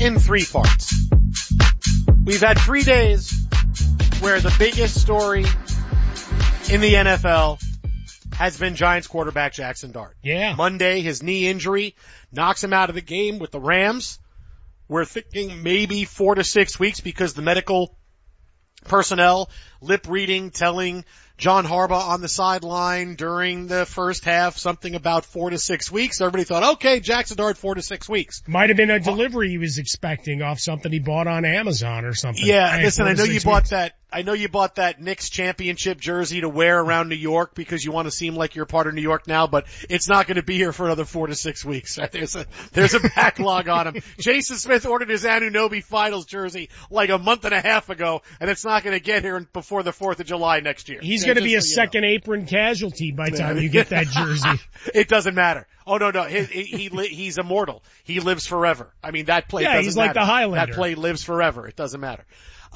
in 3 parts. We've had 3 days where the biggest story in the NFL has been Giants quarterback Jackson Dart. Yeah. Monday, his knee injury knocks him out of the game with the Rams. We're thinking maybe 4 to 6 weeks because the medical personnel lip reading telling John Harbaugh on the sideline during the first half something about 4 to 6 weeks. Everybody thought, okay, Jackson Dart 4 to 6 weeks. Might have been a delivery he was expecting off something he bought on Amazon or something. Yeah, listen, I know you bought that Knicks championship jersey to wear around New York because you want to seem like you're part of New York now, but it's not going to be here for another 4 to 6 weeks. Right? There's a backlog on him. Jason Smith ordered his Anunoby Finals jersey like a month and a half ago, and it's not going to get here before the 4th of July next year. He's going to be a second apron casualty by the time you get that jersey. It doesn't matter. Oh, no. He's immortal. He lives forever. I mean, that play doesn't he's matter. like the Highlander. That play lives forever. It doesn't matter.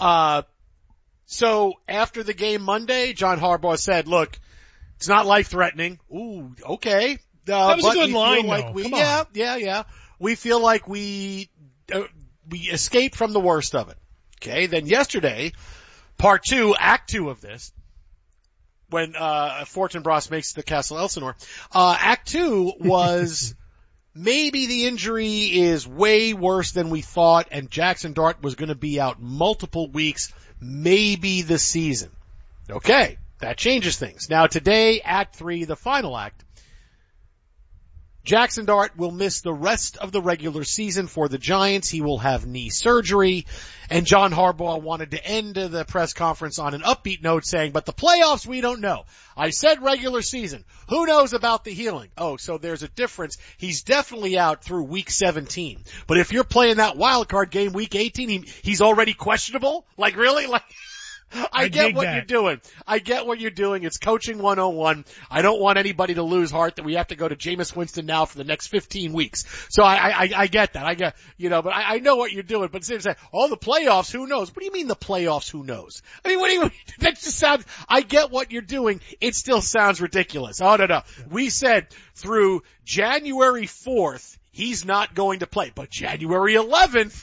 So after the game Monday, John Harbaugh said, look, it's not life-threatening. Ooh, okay. That was a good line, like though. Come on. Yeah. We feel like we escaped from the worst of it. Okay. Then yesterday, part 2, act 2 of this, when Fortinbras makes the Castle Elsinore, act 2 was maybe the injury is way worse than we thought, and Jackson Dart was going to be out multiple weeks, maybe the season. Okay, that changes things. Now today, act 3, the final act. Jackson Dart will miss the rest of the regular season for the Giants. He will have knee surgery. And John Harbaugh wanted to end the press conference on an upbeat note saying, but the playoffs, we don't know. I said regular season. Who knows about the healing? Oh, so there's a difference. He's definitely out through week 17. But if you're playing that wild card game week 18, he's already questionable? Like really? Like, I get what you're doing. I get what you're doing. It's coaching 101. I don't want anybody to lose heart that we have to go to Jameis Winston now for the next 15 weeks. So I get that. I get, but I know what you're doing. But say, oh, the playoffs, who knows? What do you mean the playoffs, who knows? I mean, what do you, that just sounds, I get what you're doing. It still sounds ridiculous. Oh, no. We said through January 4th, he's not going to play. But January 11th,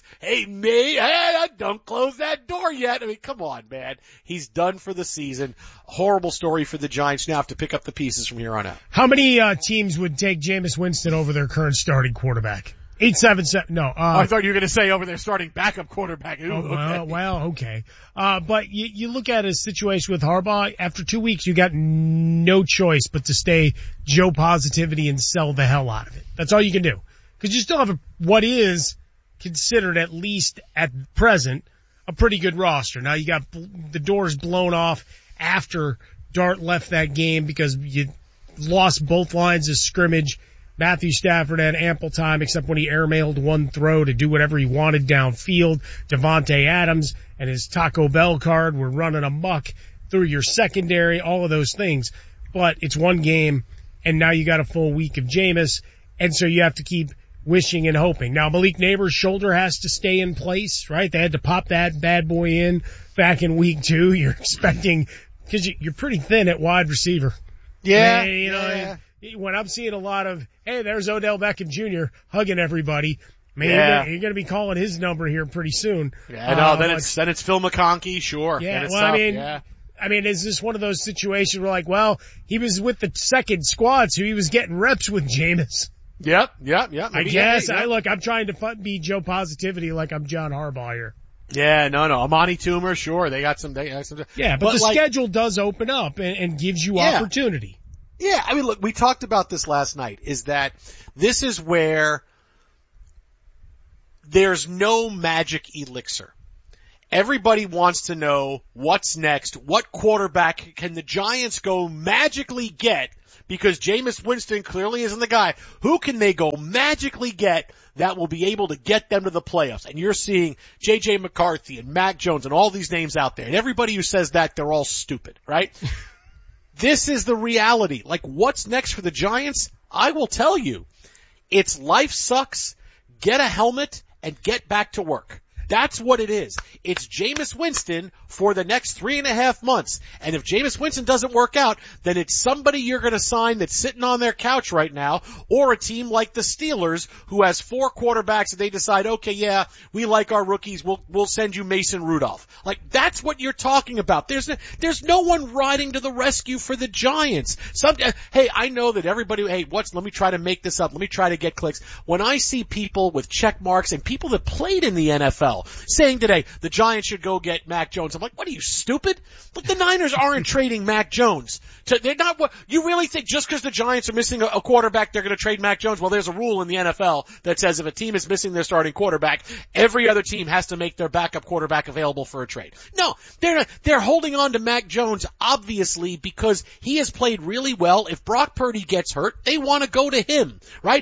don't close that door yet. I mean, come on, man. He's done for the season. Horrible story for the Giants. Now have to pick up the pieces from here on out. How many teams would take Jameis Winston over their current starting quarterback? 877. No. I thought you were going to say over their starting backup quarterback. Ooh, okay. But you look at a situation with Harbaugh. After 2 weeks, you got no choice but to stay Joe positivity and sell the hell out of it. That's all you can do. Because you still have what is considered, at least at present, a pretty good roster. Now you got the doors blown off after Dart left that game because you lost both lines of scrimmage. Matthew Stafford had ample time except when he airmailed one throw to do whatever he wanted downfield. Devontae Adams and his Taco Bell card were running amok through your secondary, all of those things. But it's one game, and now you got a full week of Jameis, and so you have to keep wishing and hoping. Now, Malik Neighbors' shoulder has to stay in place, right? They had to pop that bad boy in back in week 2. You're expecting, because you're pretty thin at wide receiver. Yeah. When I'm seeing a lot of, hey, there's Odell Beckham Jr. hugging everybody, man, you're going to be calling his number here pretty soon. Yeah, then it's Phil McConkey, sure. Yeah, I mean, is this one of those situations where like, well, he was with the second squad, so he was getting reps with Jameis. Yep. I guess. I'm trying to be Joe positivity like I'm John Harbaugh here. Yeah, no. Amani Toomer, sure. They got some. Yeah, but the schedule does open up and gives you opportunity. Yeah, I mean, look, we talked about this last night, is that this is where there's no magic elixir. Everybody wants to know what's next. What quarterback can the Giants go magically get? Because Jameis Winston clearly isn't the guy. Who can they go magically get that will be able to get them to the playoffs? And you're seeing J.J. McCarthy and Mac Jones and all these names out there. And everybody who says that, they're all stupid, right? This is the reality. Like, what's next for the Giants? I will tell you. It's life sucks, get a helmet, and get back to work. That's what it is. It's Jameis Winston for the next 3.5 months. And if Jameis Winston doesn't work out, then it's somebody you're going to sign that's sitting on their couch right now, or a team like the Steelers who has 4 quarterbacks and they decide, okay, yeah, we like our rookies. We'll send you Mason Rudolph. Like, that's what you're talking about. There's no one riding to the rescue for the Giants. Hey, I know that everybody, let me try to make this up. Let me try to get clicks. When I see people with check marks and people that played in the NFL saying today the Giants should go get Mac Jones, I'm like, what are you, stupid? Look, the Niners aren't trading Mac Jones. They're not. You really think just because the Giants are missing a quarterback, they're going to trade Mac Jones? Well, there's a rule in the NFL that says if a team is missing their starting quarterback, every other team has to make their backup quarterback available for a trade. No, they're not. They're holding on to Mac Jones obviously because he has played really well. If Brock Purdy gets hurt, they want to go to him, right?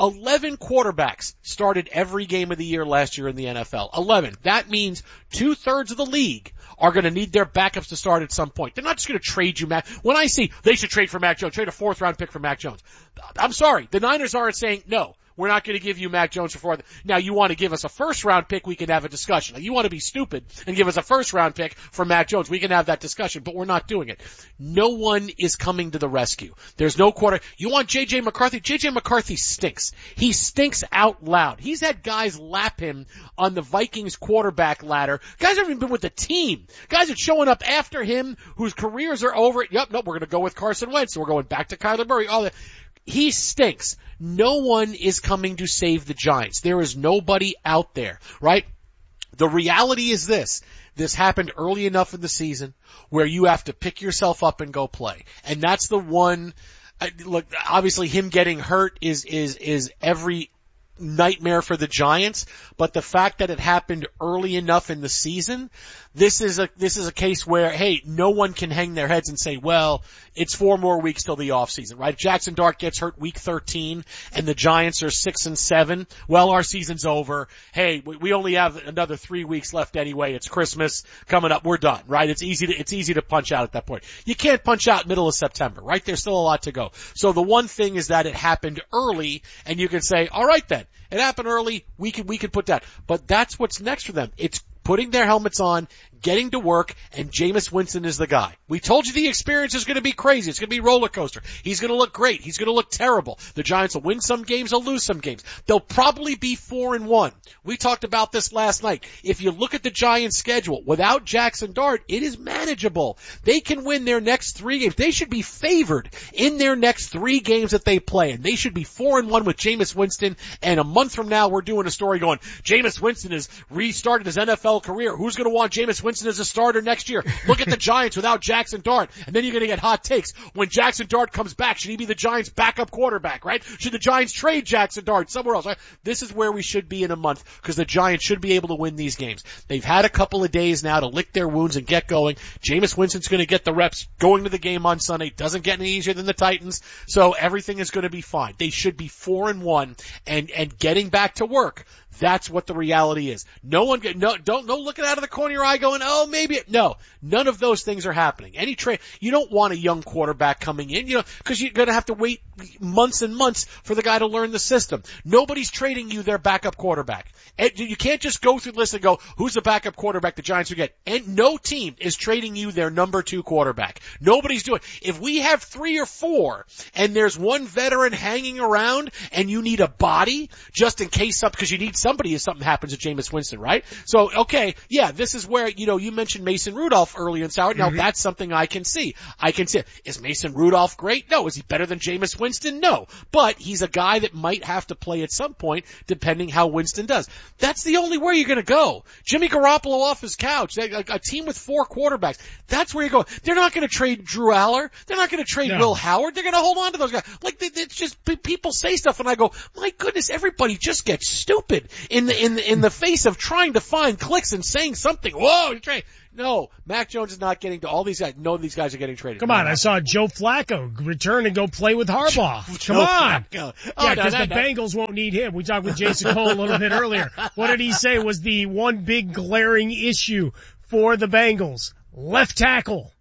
11 quarterbacks started every game of the year last year in the NFL. 11. That means 2/3 of the league are going to need their backups to start at some point. They're not just going to trade you Mac. When I see they should trade for Mac Jones, trade a 4th round pick for Mac Jones. I'm sorry. The Niners aren't saying, no, we're not going to give you Mac Jones for 4th. Now you want to give us a 1st round pick, we can have a discussion. Now, you want to be stupid and give us a 1st round pick for Mac Jones, we can have that discussion, but we're not doing it. No one is coming to the rescue. There's no You want J.J. McCarthy? J.J. McCarthy stinks. He stinks out loud. He's had guys lap him on the Vikings quarterback ladder. Guys haven't even been with the team. Guys are showing up after him whose careers are over. We're going to go with Carson Wentz, so we're going back to Kyler Murray. He stinks. No one is coming to save the Giants. There is nobody out there, right? The reality is this. This happened early enough in the season where you have to pick yourself up and go play. And that's the one, look, obviously him getting hurt is every nightmare for the Giants, but the fact that it happened early enough in the season, this is a case where, hey, no one can hang their heads and say, well, it's 4 more weeks till the offseason, right? Jackson Dart gets hurt week 13 and the Giants are 6-7. Well, our season's over. Hey, we only have another 3 weeks left anyway. It's Christmas coming up. We're done, right? It's easy to punch out at that point. You can't punch out middle of September, right? There's still a lot to go. So the one thing is that it happened early and you can say, all right then, it happened early. We can put that. But that's what's next for them. It's putting their helmets on, getting to work, and Jameis Winston is the guy. We told you the experience is going to be crazy. It's going to be a roller coaster. He's going to look great. He's going to look terrible. The Giants will win some games, they'll lose some games. They'll probably be 4-1. We talked about this last night. If you look at the Giants' schedule, without Jackson Dart, it is manageable. They can win their next 3 games. They should be favored in their next 3 games that they play, and they should be 4-1 with Jameis Winston, and a month from now we're doing a story going, Jameis Winston has restarted his NFL career. Who's going to want Jameis Winston as a starter next year? Look at the Giants without Jackson Dart. And then you're going to get hot takes. When Jackson Dart comes back, should he be the Giants' backup quarterback, right? Should the Giants trade Jackson Dart somewhere else, right? This is where we should be in a month because the Giants should be able to win these games. They've had a couple of days now to lick their wounds and get going. Jameis Winston's going to get the reps going to the game on Sunday. Doesn't get any easier than the Titans. So everything is going to be fine. They should be 4-1 and getting back to work. That's what the reality is. Don't looking out of the corner of your eye going, oh, maybe. No, none of those things are happening. Any trade, you don't want a young quarterback coming in, because you're going to have to wait months and months for the guy to learn the system. Nobody's trading you their backup quarterback. And you can't just go through the list and go, who's the backup quarterback the Giants will get? And no team is trading you their number 2 quarterback. Nobody's doing it. If we have 3 or 4 and there's one veteran hanging around and you need a body just in case because you need somebody if something happens to Jameis Winston, right? So, okay, yeah, this is where, you mentioned Mason Rudolph early in Sauer. Now, that's something I can see. Is Mason Rudolph great? No. Is he better than Jameis Winston? No. But he's a guy that might have to play at some point, depending how Winston does. That's the only way you're going to go. Jimmy Garoppolo off his couch. A team with 4 quarterbacks. That's where you go. They're not going to trade Drew Aller. They're not going to trade Will Howard. They're going to hold on to those guys. It's just people say stuff and I go, my goodness, everybody just gets stupid in the face of trying to find clicks and saying something. Whoa, you're trying. No, Mac Jones is not getting to all these guys. None of these guys are getting traded. Come on, I saw Joe Flacco return and go play with Harbaugh. Come on. Flacco. Because the Bengals won't need him. We talked with Jason Cole a little bit earlier. What did he say was the one big glaring issue for the Bengals? Left tackle.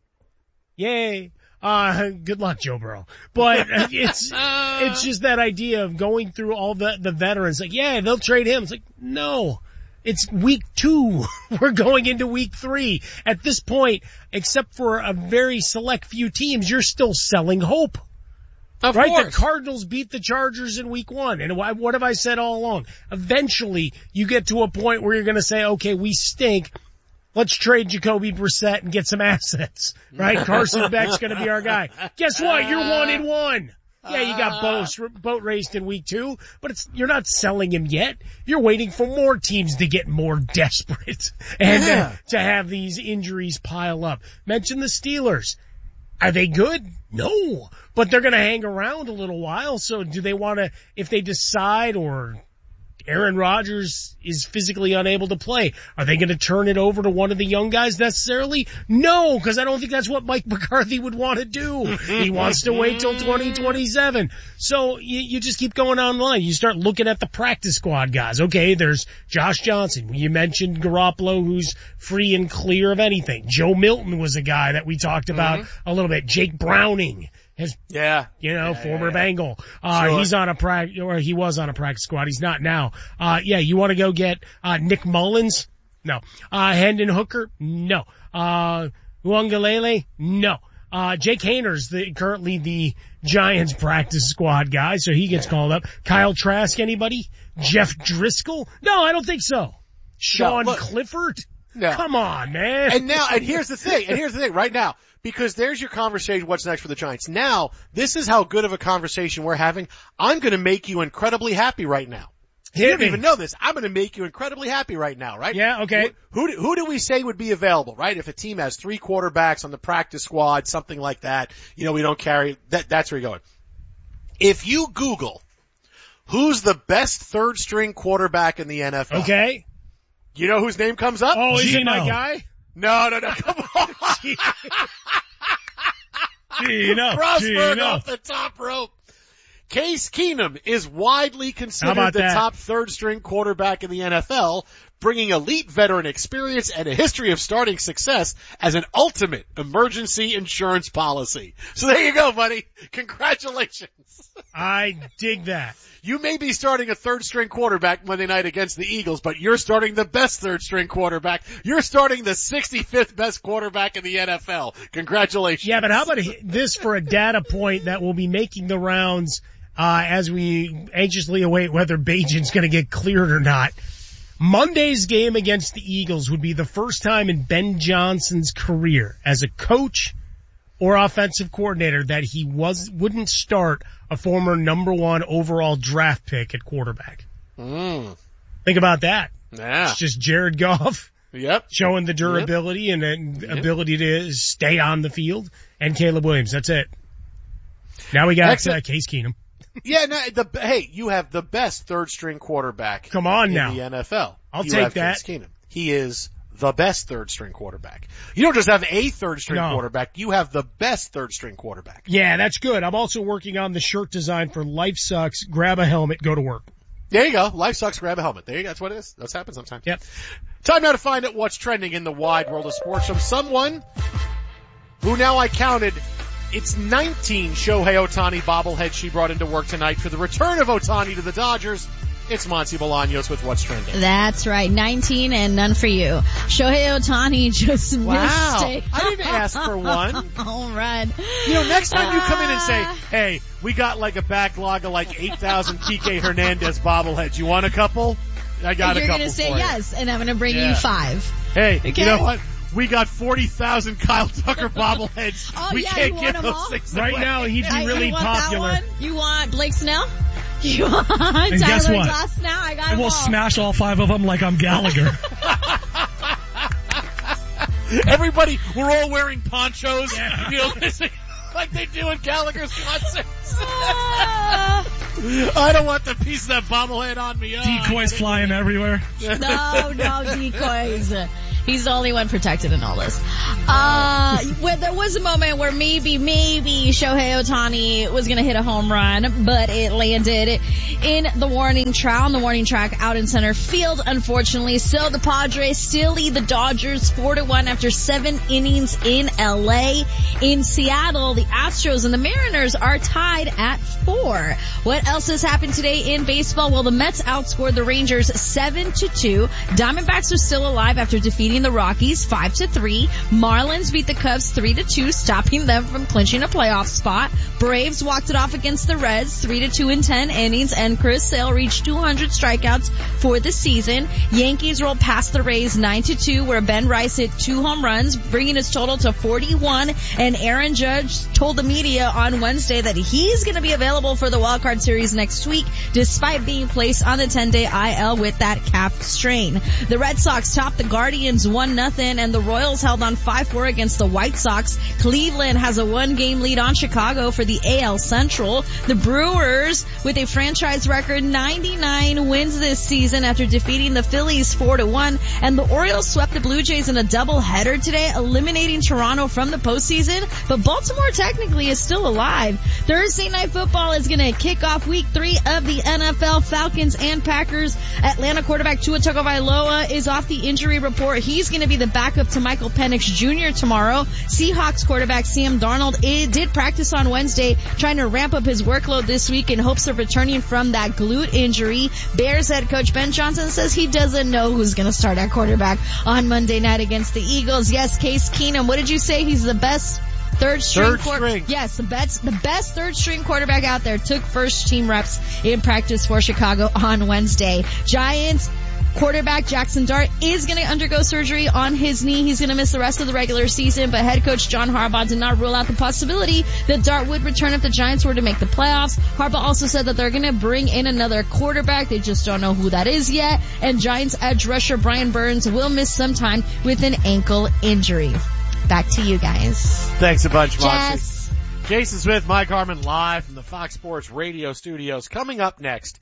Yay. Good luck, Joe Burrow. But it's just that idea of going through all the veterans. Like, yeah, they'll trade him. It's like, no. It's week 2. We're going into week 3. At this point, except for a very select few teams, you're still selling hope. Of right? course. The Cardinals beat the Chargers in week 1. And what have I said all along? Eventually, you get to a point where you're going to say, okay, we stink. Let's trade Jacoby Brissett and get some assets, right? Carson Beck's going to be our guy. Guess what? You're 1-1. Yeah, you got boat raced in week 2, but you're not selling him yet. You're waiting for more teams to get more desperate and to have these injuries pile up. Mention the Steelers. Are they good? No, but they're going to hang around a little while. So do they want to, if they decide or Aaron Rodgers is physically unable to play, are they going to turn it over to one of the young guys necessarily? No, because I don't think that's what Mike McCarthy would want to do. He wants to wait till 2027. So you just keep going online. You start looking at the practice squad guys. Okay, there's Josh Johnson. You mentioned Garoppolo, who's free and clear of anything. Joe Milton was a guy that we talked about a little bit. Jake Browning. Former Bengal. Sure. He's on he was on a practice squad. He's not now. You want to go get, Nick Mullins? No. Hendon Hooker? No. Uangalele? No. Jake Hayner's currently the Giants practice squad guy, so he gets called up. Kyle Trask, anybody? Jeff Driscoll? No, I don't think so. Sean Clifford? No. Come on, man. And here's the thing right now, because there's your conversation, what's next for the Giants. Now, this is how good of a conversation we're having. I'm gonna make you incredibly happy right now. You don't even know this. I'm gonna make you incredibly happy right now, right? Yeah, okay. Who do we say would be available, right? If a team has 3 quarterbacks on the practice squad, something like that, we don't carry, that's where you're going. If you Google, who's the best third string quarterback in the NFL? Okay. You know whose name comes up? Oh, is it my guy? No, come on. Rosberg off the top rope. Case Keenum is widely considered the top third string quarterback in the NFL, bringing elite veteran experience and a history of starting success as an ultimate emergency insurance policy. So there you go, buddy. Congratulations. I dig that. You may be starting a third string quarterback Monday night against the Eagles, but you're starting the best third string quarterback. You're starting the 65th best quarterback in the NFL. Congratulations. Yeah, but how about this for a data point that will be making the rounds as we anxiously await whether Bajan's going to get cleared or not. Monday's game against the Eagles would be the first time in Ben Johnson's career as a coach or offensive coordinator that he wouldn't start a former number 1 overall draft pick at quarterback. Think about that. Yeah. It's just Jared Goff. Yep. Showing the durability and ability to stay on the field, and Caleb Williams. That's it. Now we got Case Keenum. Yeah, you have the best third string quarterback. Come on in now. the NFL. I'll take that. Case Keenum. He is the best third string quarterback. You don't just have a third string quarterback, you have the best third string quarterback. Yeah, that's good. I'm also working on the shirt design for Life Sucks, grab a helmet, go to work. There you go. Life sucks, grab a helmet. There you go. That's what it is. That's happened sometimes. Yep. Time now to find out what's trending in the wide world of sports from someone who now I counted, it's 19 Shohei Ohtani bobbleheads she brought into work tonight for the return of Ohtani to the Dodgers. It's Monty Bolaños with What's Trending. That's right. 19 and none for you. Shohei Ohtani just missed it. I didn't ask for one. All right. Next time you come in and say, hey, we got like a backlog of like 8,000 Kike Hernandez bobbleheads. You want a couple? I got a couple for you. You're going to say yes, and I'm going to bring you 5. Hey, okay? You know what? We got 40,000 Kyle Tucker bobbleheads. We can't give those things away. Right now, he'd be really popular. You want Blake Snell? You want Tyler Glass now? I got them. And we'll smash all 5 of them like I'm Gallagher. Everybody, we're all wearing ponchos, like they do in Gallagher's concerts. I don't want the piece of that bobblehead on me. Decoys flying everywhere. No decoys. He's the only one protected in all this. Where there was a moment where maybe Shohei Ohtani was going to hit a home run, but it landed in the warning track out in center field, unfortunately. So the Padres still lead the Dodgers 4-1 after 7 innings in LA. In Seattle, the Astros and the Mariners are tied at 4. What else has happened today in baseball? Well, the Mets outscored the Rangers 7-2. Diamondbacks are still alive after defeating the Rockies 5-3. Marlins beat the Cubs 3-2, stopping them from clinching a playoff spot. Braves walked it off against the Reds 3-2 in 10 innings, and Chris Sale reached 200 strikeouts for the season. Yankees rolled past the Rays 9-2, where Ben Rice hit 2 home runs, bringing his total to 41. And Aaron Judge told the media on Wednesday that he's going to be available for the wildcard series next week, despite being placed on the 10-day IL with that calf strain. The Red Sox topped the Guardians 1-0, and the Royals held on 5-4 against the White Sox. Cleveland has a 1-game lead on Chicago for the AL Central. The Brewers, with a franchise record 99 wins this season after defeating the Phillies 4-1, and the Orioles swept the Blue Jays in a doubleheader today, eliminating Toronto from the postseason, but Baltimore technically is still alive. Thursday Night Football is going to kick off week 3 of the NFL. Falcons and Packers. Atlanta quarterback Tua Tagovailoa is off the injury report. He's going to be the backup to Michael Penix Jr. tomorrow. Seahawks quarterback Sam Darnold did practice on Wednesday, trying to ramp up his workload this week in hopes of returning from that glute injury. Bears head coach Ben Johnson says he doesn't know who's going to start at quarterback on Monday night against the Eagles. Yes, Case Keenum, what did you say? He's the best third string. Yes, the best third string quarterback out there. Took first team reps in practice for Chicago on Wednesday. Giants quarterback Jackson Dart is going to undergo surgery on his knee. He's going to miss the rest of the regular season, but head coach John Harbaugh did not rule out the possibility that Dart would return if the Giants were to make the playoffs. Harbaugh also said that they're going to bring in another quarterback. They just don't know who that is yet. And Giants edge rusher Brian Burns will miss some time with an ankle injury. Back to you guys. Thanks a bunch, Moxie. Yes. Jason Smith, Mike Harmon, live from the Fox Sports Radio studios. Coming up next,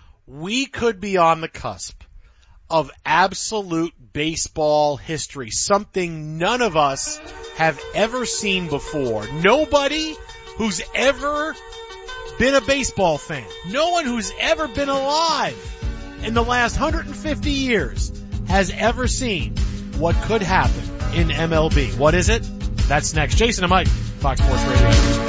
we could be on the cusp of absolute baseball history, something none of us have ever seen before. Nobody who's ever been a baseball fan, no one who's ever been alive in the last 150 years has ever seen what could happen in MLB. What is it? That's next. Jason and Mike, Fox Sports Radio.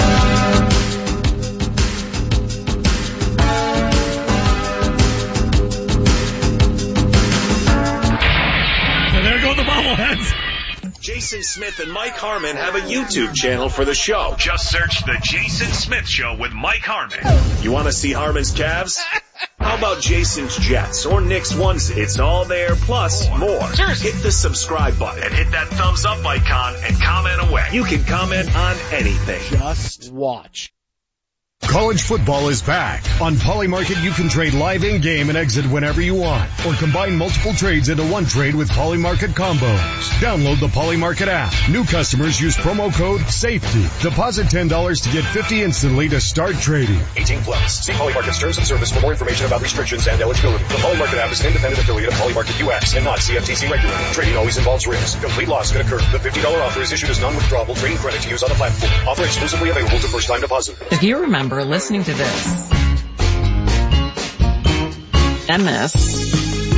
Jason Smith and Mike Harmon have a YouTube channel for the show. Just search The Jason Smith Show with Mike Harmon. You want to see Harmon's Cavs? How about Jason's Jets or Knicks ones? It's all there, plus more. Hit the subscribe button and hit that thumbs up icon and comment away. You can comment on anything. Just watch. College football is back. On Polymarket, you can trade live in-game and exit whenever you want, or combine multiple trades into one trade with Polymarket combos. Download the Polymarket app. New customers use promo code SAFETY. Deposit $10 to get $50 instantly to start trading. 18 plus. See Polymarket's terms of service for more information about restrictions and eligibility. The Polymarket app is an independent affiliate of Polymarket US and not CFTC regulated. Trading always involves risk. Complete loss can occur. The $50 offer is issued as non-withdrawable trading credit to use on the platform. Offer exclusively available to first-time depositors. If you remember listening to this and this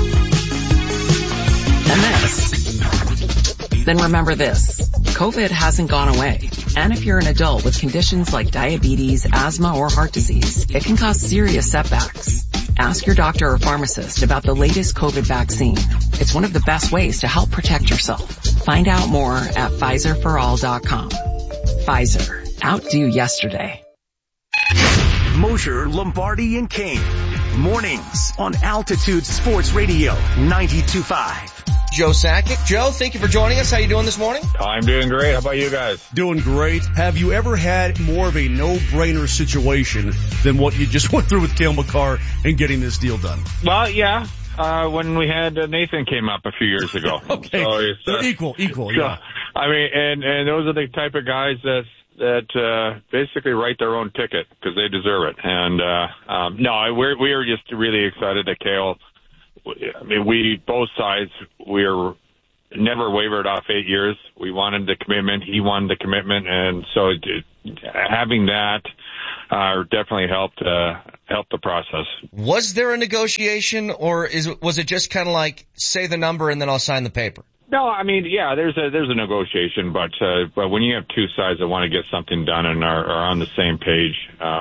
and this, then remember this. COVID hasn't gone away. And if you're an adult with conditions like diabetes, asthma, or heart disease, it can cause serious setbacks. Ask your doctor or pharmacist about the latest COVID vaccine. It's one of the best ways to help protect yourself. Find out more at PfizerForAll.com. Pfizer. Outdo yesterday. Mosher, Lombardi, and Kane. Mornings on Altitude Sports Radio 92.5. Joe Sakic. Joe, thank you for joining us. How you doing this morning? I'm doing great. How about you guys? Doing great. Have you ever had more of a no-brainer situation than what you just went through with Cale Makar and getting this deal done? Well, yeah. When we had Nathan came up a few years ago. Okay. So they're equal, yeah. I mean, and those are the type of guys that basically write their own ticket because they deserve it. And no, we are just really excited that Cale. I mean, both sides, we're never wavered off 8 years. We wanted the commitment. He wanted the commitment. And so having that definitely helped the process. Was there a negotiation, or was it just kind of like, say the number and then I'll sign the paper? No, I mean, yeah, there's a negotiation, but when you have two sides that want to get something done and are on the same page,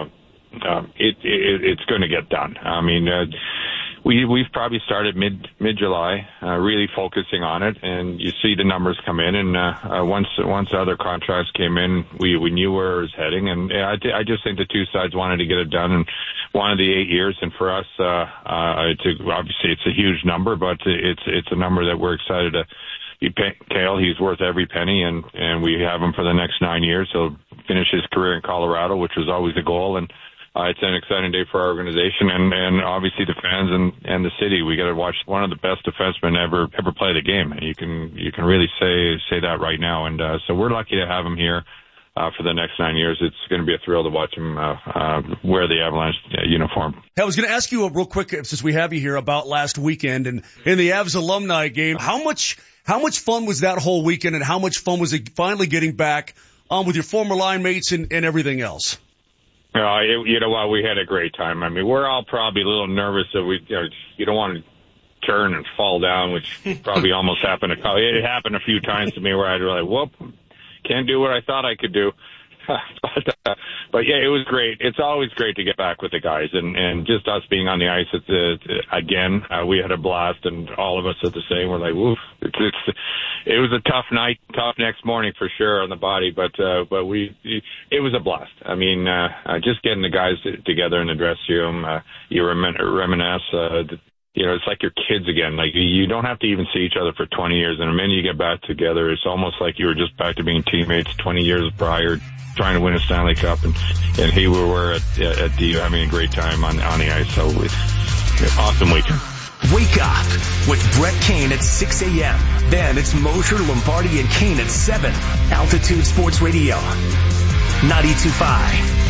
it's going to get done. I mean, we've probably started mid-July, really focusing on it, and you see the numbers come in, and once other contracts came in, we knew where it was heading, and I just think the two sides wanted to get it done and wanted the 8 years, and for us, obviously it's a huge number, but it's a number that we're excited to be paying Cale. He's worth every penny, and we have him for the next 9 years. He'll finish his career in Colorado, which was always the goal, and it's an exciting day for our organization and obviously the fans and the city. We got to watch one of the best defensemen ever play the game. You can really say that right now. And so we're lucky to have him here for the next 9 years. It's going to be a thrill to watch him wear the Avalanche uniform. I was going to ask you real quick, since we have you here, about last weekend and in the Avs alumni game. How much fun was that whole weekend, and how much fun was it finally getting back with your former line mates and everything else? You know what? We had a great time. I mean, we're all probably a little nervous that you don't want to turn and fall down, which probably almost happened. It happened a few times to me where I'd be like, whoop, can't do what I thought I could do. But yeah, it was great. It's always great to get back with the guys, and just us being on the ice. Again, we had a blast, and all of us are the same. We're like, woof. It was a tough night, tough next morning for sure on the body, but it was a blast. I mean, just getting the guys together in the dressing room, you reminisce. It's like your kids again. Like, you don't have to even see each other for 20 years, and the minute you get back together, it's almost like you were just back to being teammates 20 years prior, trying to win a Stanley Cup, and here we were at the having a great time on the ice. So it's awesome weekend. Wake up with Brett Kane at 6 a.m. Then it's Mosher, Lombardi, and Kane at 7. Altitude Sports Radio, 92.5.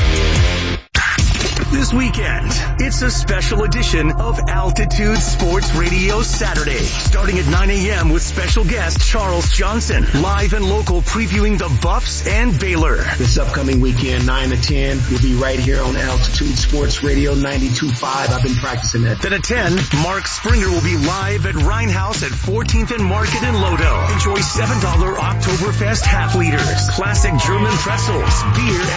This weekend, it's a special edition of Altitude Sports Radio Saturday, starting at 9 a.m. with special guest Charles Johnson, live and local previewing the Buffs and Baylor. This upcoming weekend, 9 to 10, we'll be right here on Altitude Sports Radio 92.5. I've been practicing that. Then at 10, Mark Springer will be live at Rhinehouse at 14th and Market in Lodo. Enjoy $7 Oktoberfest half liters, classic German pretzels, beer,